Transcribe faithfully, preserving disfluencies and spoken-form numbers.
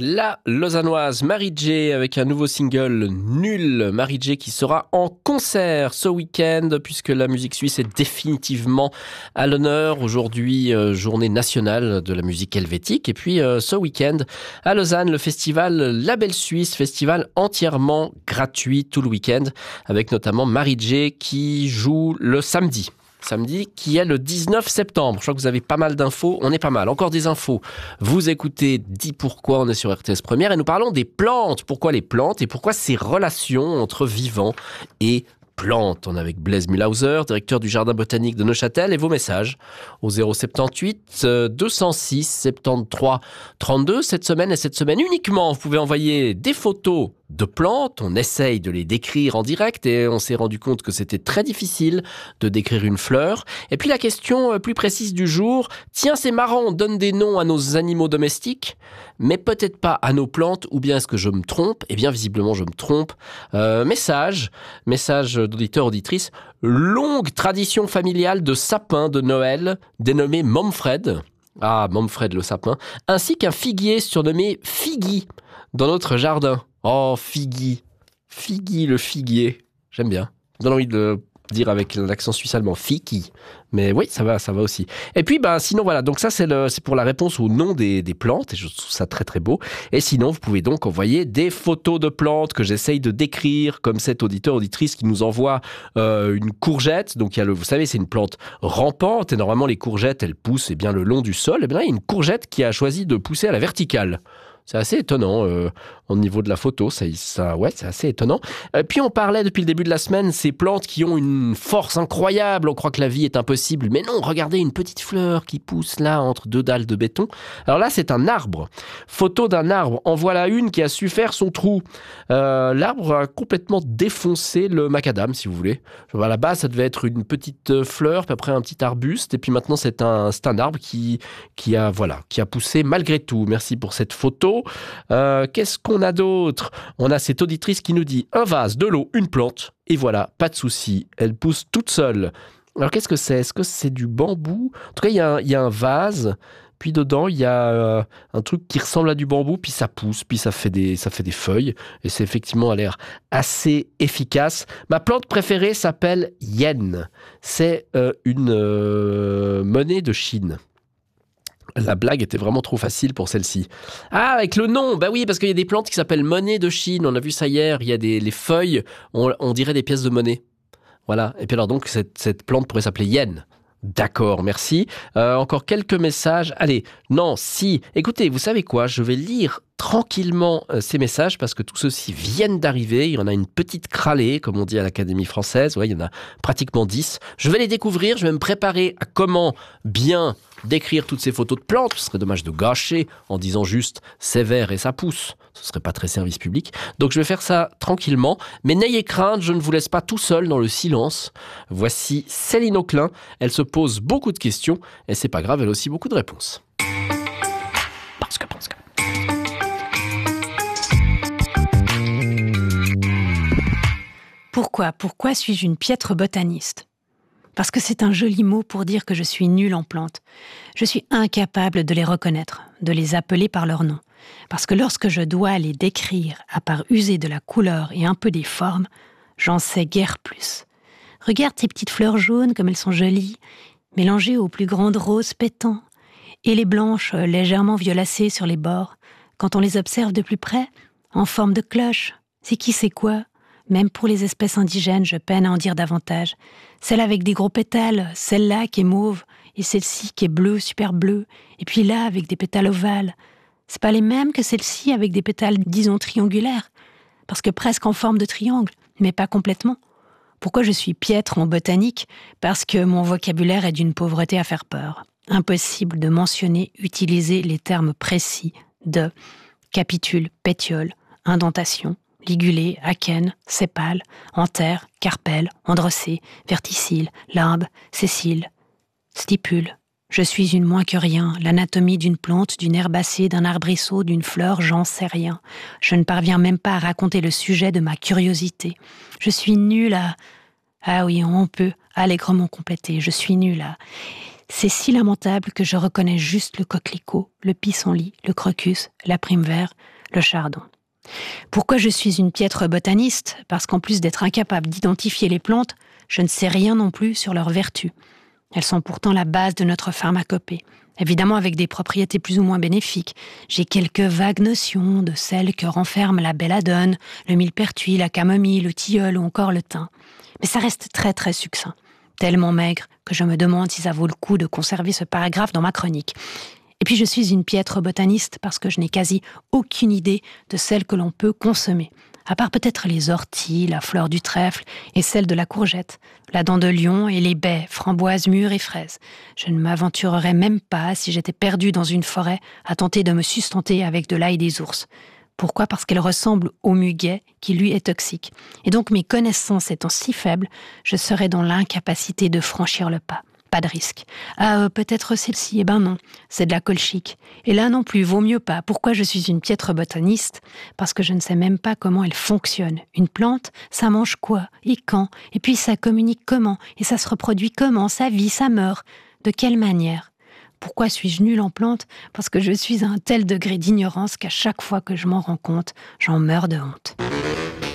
La lausannoise Mary J avec un nouveau single Nul. Mary J qui sera en concert ce week-end puisque la musique suisse est définitivement à l'honneur. Aujourd'hui, euh, journée nationale de la musique helvétique. Et puis euh, ce week-end à Lausanne, le festival La Belle Suisse, festival entièrement gratuit tout le week-end avec notamment Mary J qui joue le samedi. Samedi, qui est le dix-neuf septembre. Je crois que vous avez pas mal d'infos. On est pas mal. Encore des infos. Vous écoutez Dis pourquoi, on est sur R T S Première et nous parlons des plantes. Pourquoi les plantes et pourquoi ces relations entre vivants et plantes. On est avec Blaise Mühlhauser, directeur du Jardin botanique de Neuchâtel, et vos messages au zéro soixante-dix-huit deux cent six soixante-treize trente-deux. Cette semaine et cette semaine uniquement, vous pouvez envoyer des photos de plantes. On essaye de les décrire en direct et on s'est rendu compte que c'était très difficile de décrire une fleur. Et puis la question plus précise du jour, tiens c'est marrant, on donne des noms à nos animaux domestiques, mais peut-être pas à nos plantes, ou bien est-ce que je me trompe ? Eh bien visiblement je me trompe. Euh, message, message d'auditeurs, auditrices, longue tradition familiale de sapin de Noël dénommé Momfred. Ah, Momfred le sapin, ainsi qu'un figuier surnommé Figgy dans notre jardin. Oh, Figgy. Figgy, le figuier. J'aime bien. J'ai envie de le dire avec l'accent suisse allemand. Figgy. Mais oui, ça va, ça va aussi. Et puis, bah, sinon, voilà. Donc ça, c'est, le, c'est pour la réponse au nom des, des plantes. Et je trouve ça très, très beau. Et sinon, vous pouvez donc envoyer des photos de plantes que j'essaye de décrire, comme cet auditeur, auditrice qui nous envoie euh, une courgette. Donc, il y a le, vous savez, c'est une plante rampante. Et normalement, les courgettes, elles poussent eh bien, le long du sol. Et bien là, il y a une courgette qui a choisi de pousser à la verticale. C'est assez étonnant euh, au niveau de la photo, ça, ça, ouais, c'est assez étonnant. Euh, puis on parlait depuis le début de la semaine, ces plantes qui ont une force incroyable, on croit que la vie est impossible, mais non, regardez une petite fleur qui pousse là entre deux dalles de béton. Alors là, c'est un arbre. Photo d'un arbre, en voilà une qui a su faire son trou. Euh, l'arbre a complètement défoncé le macadam, si vous voulez. À la base, ça devait être une petite fleur, puis après un petit arbuste, et puis maintenant c'est un, c'est un arbre qui, qui, a, voilà, qui a poussé malgré tout. Merci pour cette photo. Euh, qu'est-ce qu'on a d'autre ? On a cette auditrice qui nous dit un vase, de l'eau, une plante, et voilà, pas de souci, elle pousse toute seule. Alors qu'est-ce que c'est ? Est-ce que c'est du bambou ? En tout cas, il y a un, il y a un vase, puis dedans, il y a euh, un truc qui ressemble à du bambou, puis ça pousse, puis ça fait des, ça fait des feuilles, et c'est effectivement à l'air assez efficace. Ma plante préférée s'appelle Yen. C'est euh, une euh, monnaie de Chine. La blague était vraiment trop facile pour celle-ci. Ah, avec le nom, bah oui, parce qu'il y a des plantes qui s'appellent monnaie de Chine. On a vu ça hier. Il y a des les feuilles, on, on dirait des pièces de monnaie. Voilà. Et puis alors donc cette, cette plante pourrait s'appeler yen. D'accord, merci. Euh, encore quelques messages. Allez, non, si. Écoutez, vous savez quoi ? Je vais lire tranquillement euh, ces messages parce que tous ceux-ci viennent d'arriver. Il y en a une petite cralée, comme on dit à l'Académie française. Ouais, il y en a pratiquement dix. Je vais les découvrir. Je vais me préparer à comment bien décrire toutes ces photos de plantes. Ce serait dommage de gâcher en disant juste « c'est vert et ça pousse ». Ce serait pas très service public. Donc je vais faire ça tranquillement. Mais n'ayez crainte, je ne vous laisse pas tout seul dans le silence. Voici Céline Auclin. Elle se pose beaucoup de questions et c'est pas grave, elle a aussi beaucoup de réponses. Parce que, parce que... Pourquoi, pourquoi suis-je une piètre botaniste ? Parce que c'est un joli mot pour dire que je suis nulle en plantes. Je suis incapable de les reconnaître, de les appeler par leur nom. Parce que lorsque je dois les décrire, à part user de la couleur et un peu des formes, j'en sais guère plus. Regarde ces petites fleurs jaunes comme elles sont jolies, mélangées aux plus grandes roses pétants, et les blanches légèrement violacées sur les bords, quand on les observe de plus près, en forme de cloche. C'est qui, c'est quoi ? Même pour les espèces indigènes, je peine à en dire davantage. Celle avec des gros pétales, celle-là qui est mauve, et celle-ci qui est bleue, super bleue, et puis là avec des pétales ovales. C'est pas les mêmes que celle-ci avec des pétales, disons, triangulaires, parce que presque en forme de triangle, mais pas complètement. Pourquoi je suis piètre en botanique ? Parce que mon vocabulaire est d'une pauvreté à faire peur. Impossible de mentionner, utiliser les termes précis de capitule, pétiole, indentation, ligulé, akène, sépale, antère, carpelle, androcée, verticille, limbe, sessile, stipule. Je suis une moins que rien, l'anatomie d'une plante, d'une herbacée, d'un arbrisseau, d'une fleur, j'en sais rien. Je ne parviens même pas à raconter le sujet de ma curiosité. Je suis nulle à... Ah oui, on peut allègrement compléter, je suis nulle à... C'est si lamentable que je reconnais juste le coquelicot, le pissenlit, le crocus, la prime vert, le chardon. Pourquoi je suis une piètre botaniste ? Parce qu'en plus d'être incapable d'identifier les plantes, je ne sais rien non plus sur leurs vertus. Elles sont pourtant la base de notre pharmacopée, évidemment avec des propriétés plus ou moins bénéfiques. J'ai quelques vagues notions de celles que renferment la belladone, le millepertuis, la camomille, le tilleul ou encore le thym. Mais ça reste très très succinct, tellement maigre que je me demande si ça vaut le coup de conserver ce paragraphe dans ma chronique. Et puis je suis une piètre botaniste parce que je n'ai quasi aucune idée de celles que l'on peut consommer. À part peut-être les orties, la fleur du trèfle et celle de la courgette, la dent de lion et les baies, framboises mûres et fraises. Je ne m'aventurerais même pas, si j'étais perdue dans une forêt, à tenter de me sustenter avec de l'ail des ours. Pourquoi ? Parce qu'elle ressemble au muguet, qui lui est toxique. Et donc mes connaissances étant si faibles, je serais dans l'incapacité de franchir le pas. Pas de risque. Ah, euh, peut-être celle-ci, eh ben non, c'est de la colchique. Et là non plus, vaut mieux pas. Pourquoi je suis une piètre botaniste ? Parce que je ne sais même pas comment elle fonctionne. Une plante, ça mange quoi ? Et quand ? Et puis ça communique comment ? Et ça se reproduit comment ? Ça vit, ça meurt ? De quelle manière ? Pourquoi suis-je nulle en plantes ? Parce que je suis à un tel degré d'ignorance qu'à chaque fois que je m'en rends compte, j'en meurs de honte.